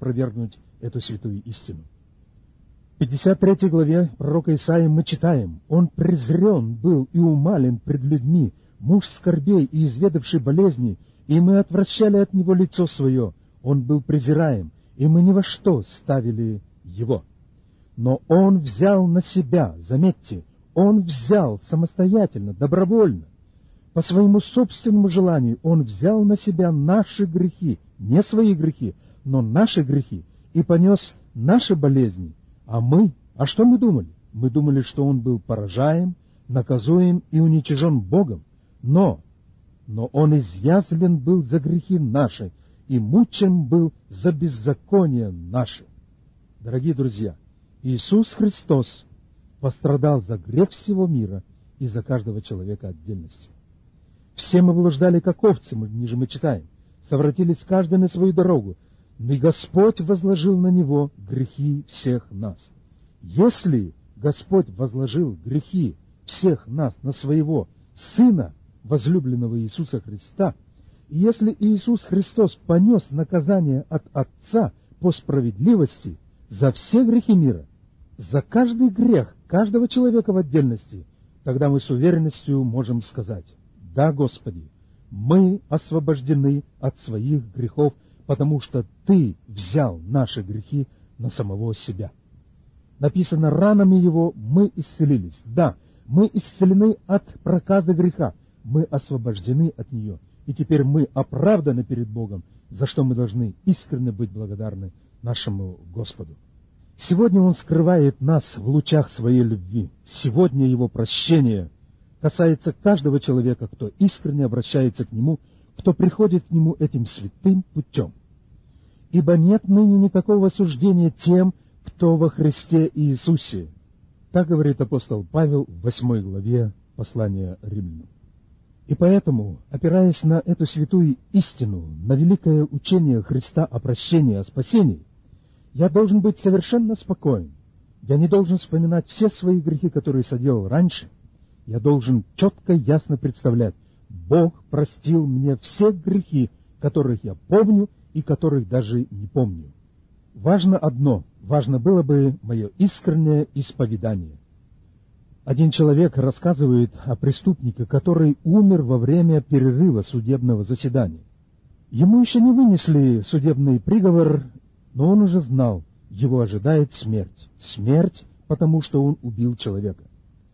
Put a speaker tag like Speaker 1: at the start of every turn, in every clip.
Speaker 1: опровергнуть эту святую истину. В 53 главе пророка Исаии мы читаем: «Он презрен был и умален пред людьми, муж скорбей и изведавший болезни, и мы отвращали от него лицо свое. Он был презираем, и мы ни во что ставили его. Но он взял на себя», заметьте, он взял самостоятельно, добровольно, по своему собственному желанию, он взял на себя наши грехи, не свои грехи, но наши грехи, и понес наши болезни. А что мы думали? Мы думали, что он был поражаем, наказуем и уничижен Богом. Но он изъязвлен был за грехи наши, и мучен был за беззаконие наши. Дорогие друзья, Иисус Христос пострадал за грех всего мира и за каждого человека отдельности. Все мы блуждали, как овцы, ниже мы читаем, совратились каждый на свою дорогу, но и Господь возложил на него грехи всех нас. Если Господь возложил грехи всех нас на своего Сына, возлюбленного Иисуса Христа, и если Иисус Христос понес наказание от Отца по справедливости за все грехи мира, за каждый грех каждого человека в отдельности, тогда мы с уверенностью можем сказать: «Да, Господи, мы освобождены от своих грехов, потому что Ты взял наши грехи на самого себя». Написано: ранами Его мы исцелились. Да, мы исцелены от проказы греха, мы освобождены от нее, и теперь мы оправданы перед Богом, за что мы должны искренне быть благодарны нашему Господу. Сегодня Он скрывает нас в лучах Своей любви. Сегодня Его прощение касается каждого человека, кто искренне обращается к Нему, кто приходит к Нему этим святым путем. «Ибо нет ныне никакого осуждения тем, кто во Христе Иисусе». Так говорит апостол Павел в 8 главе послания Римлянам. И поэтому, опираясь на эту святую истину, на великое учение Христа о прощении, о спасении, я должен быть совершенно спокоен. Я не должен вспоминать все свои грехи, которые соделал раньше. Я должен четко и ясно представлять: Бог простил мне все грехи, которых я помню и которых даже не помню. Важно одно, важно было бы мое искреннее исповедание. Один человек рассказывает о преступнике, который умер во время перерыва судебного заседания. Ему еще не вынесли судебный приговор, но он уже знал, его ожидает смерть. Смерть, потому что он убил человека.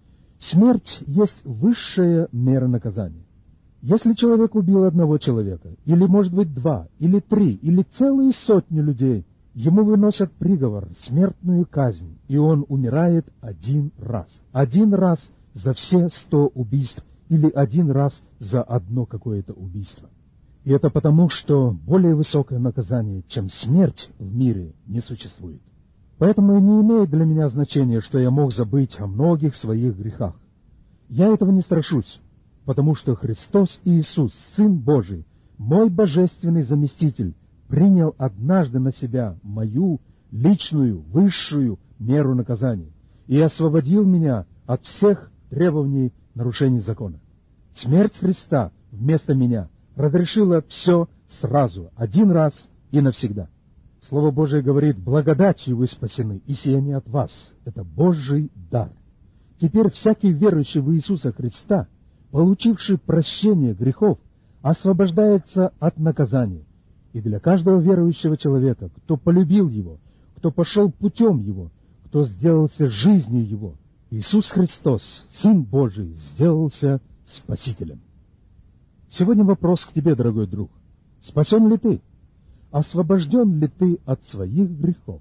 Speaker 1: Смерть есть высшая мера наказания. Если человек убил одного человека, или, может быть, 2, или 3, или целые сотни людей, ему выносят приговор, смертную казнь, и он умирает один раз. Один раз за все 100 убийств, или один раз за одно какое-то убийство. И это потому, что более высокое наказание, чем смерть, в мире не существует. Поэтому не имеет для меня значения, что я мог забыть о многих своих грехах. Я этого не страшусь, потому что Христос Иисус, Сын Божий, мой божественный заместитель, принял однажды на себя мою личную, высшую меру наказания и освободил меня от всех требований нарушений закона. Смерть Христа вместо меня разрешила все сразу, один раз и навсегда. Слово Божие говорит: благодатью вы спасены, и сие не от вас. Это Божий дар. Теперь всякий верующий в Иисуса Христа, получивший прощение грехов, освобождается от наказания. И для каждого верующего человека, кто полюбил Его, кто пошел путем Его, кто сделался жизнью Его, Иисус Христос, Сын Божий, сделался Спасителем. Сегодня вопрос к тебе, дорогой друг. Спасен ли ты? Освобожден ли ты от своих грехов?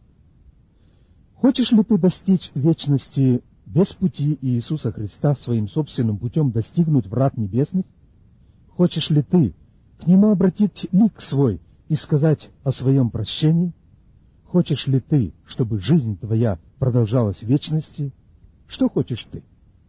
Speaker 1: Хочешь ли ты достичь вечности без пути Иисуса Христа, своим собственным путем достигнуть врат небесных? Хочешь ли ты к Нему обратить лик свой и сказать о своем прощении? Хочешь ли ты, чтобы жизнь твоя продолжалась в вечности? Что хочешь ты?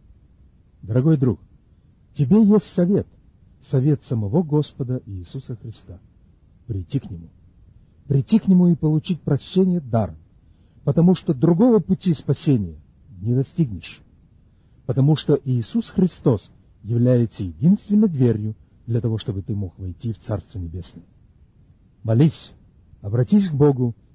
Speaker 1: Дорогой друг, тебе есть совет, совет самого Господа Иисуса Христа. Прийти к Нему. Прийти к Нему и получить прощение даром, потому что другого пути спасения не достигнешь, потому что Иисус Христос является единственной дверью для того, чтобы ты мог войти в Царство Небесное. Молись, обратись к Богу